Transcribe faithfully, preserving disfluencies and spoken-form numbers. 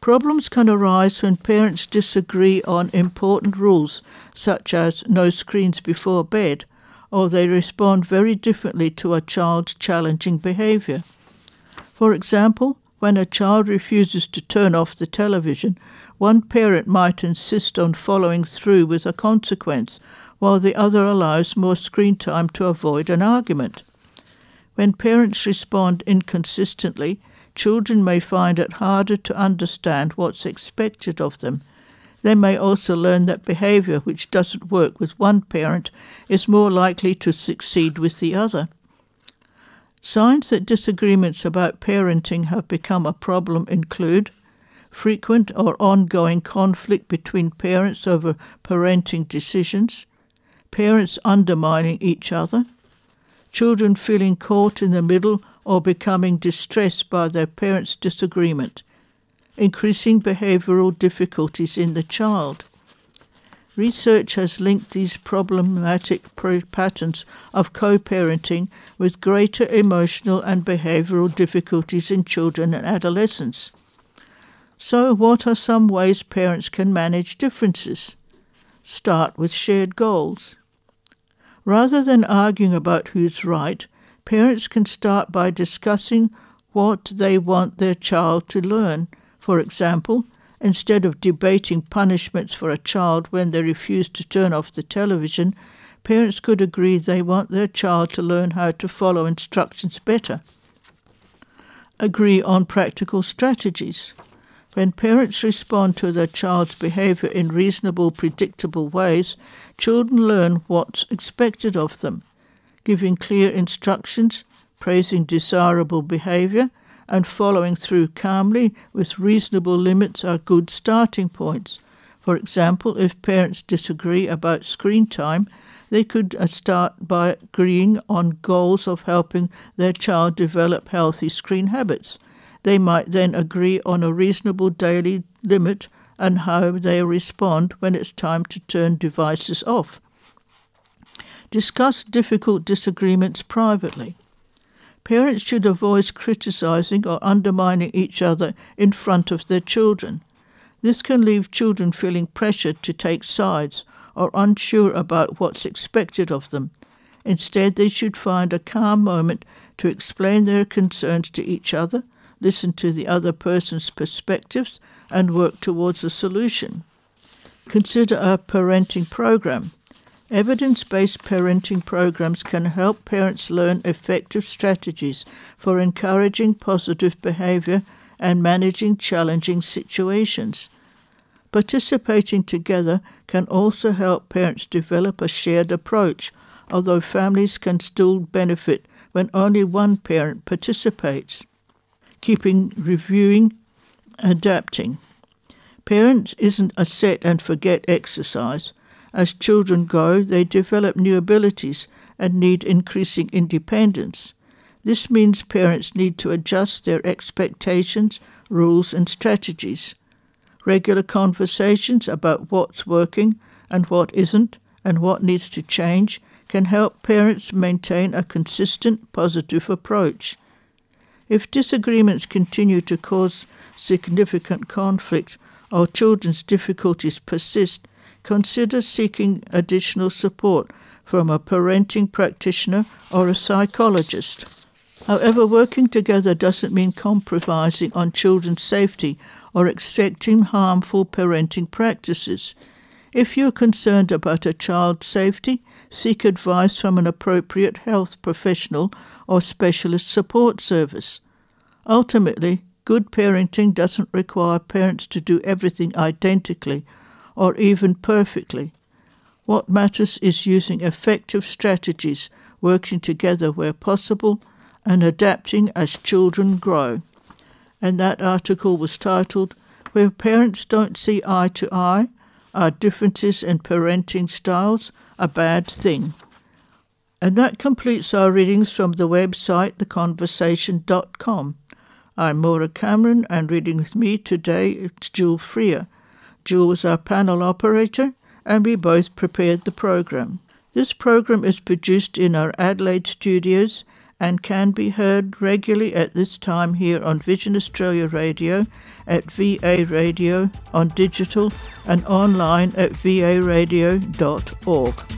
Problems can arise when parents disagree on important rules, such as no screens before bed, or they respond very differently to a child's challenging behaviour. For example, when a child refuses to turn off the television, one parent might insist on following through with a consequence, while the other allows more screen time to avoid an argument. When parents respond inconsistently, children may find it harder to understand what's expected of them. They may also learn that behaviour which doesn't work with one parent is more likely to succeed with the other. Signs that disagreements about parenting have become a problem include frequent or ongoing conflict between parents over parenting decisions, parents undermining each other, children feeling caught in the middle or becoming distressed by their parents' disagreement, increasing behavioural difficulties in the child. Research has linked these problematic patterns of co-parenting with greater emotional and behavioural difficulties in children and adolescents. So, what are some ways parents can manage differences? Start with shared goals. Rather than arguing about who's right, parents can start by discussing what they want their child to learn. For example, instead of debating punishments for a child when they refuse to turn off the television, parents could agree they want their child to learn how to follow instructions better. Agree on practical strategies. When parents respond to their child's behaviour in reasonable, predictable ways, children learn what's expected of them. Giving clear instructions, praising desirable behaviour, and following through calmly with reasonable limits are good starting points. For example, if parents disagree about screen time, they could start by agreeing on goals of helping their child develop healthy screen habits. They might then agree on a reasonable daily limit and how they respond when it's time to turn devices off. Discuss difficult disagreements privately. Parents should avoid criticising or undermining each other in front of their children. This can leave children feeling pressured to take sides or unsure about what's expected of them. Instead, they should find a calm moment to explain their concerns to each other, listen to the other person's perspectives, and work towards a solution. Consider a parenting program. Evidence-based parenting programs can help parents learn effective strategies for encouraging positive behaviour and managing challenging situations. Participating together can also help parents develop a shared approach, although families can still benefit when only one parent participates. Keeping reviewing, adapting. Parents isn't a set and forget exercise. As children grow, they develop new abilities and need increasing independence. This means parents need to adjust their expectations, rules, and strategies. Regular conversations about what's working and what isn't and what needs to change can help parents maintain a consistent, positive approach. If disagreements continue to cause significant conflict or children's difficulties persist, consider seeking additional support from a parenting practitioner or a psychologist. However, working together doesn't mean compromising on children's safety or accepting harmful parenting practices. If you're concerned about a child's safety, seek advice from an appropriate health professional or specialist support service. Ultimately, good parenting doesn't require parents to do everything identically or even perfectly. What matters is using effective strategies, working together where possible, and adapting as children grow. And that article was titled, Where Parents Don't See Eye to Eye, Are Differences in Parenting Styles a Bad Thing? And that completes our readings from the website the conversation dot com. I'm Maura Cameron, and reading with me today is Jewel Freer. Jewel was our panel operator, and we both prepared the program. This program is produced in our Adelaide studios and can be heard regularly at this time here on Vision Australia Radio, at V A Radio, on digital and online at v a radio dot org.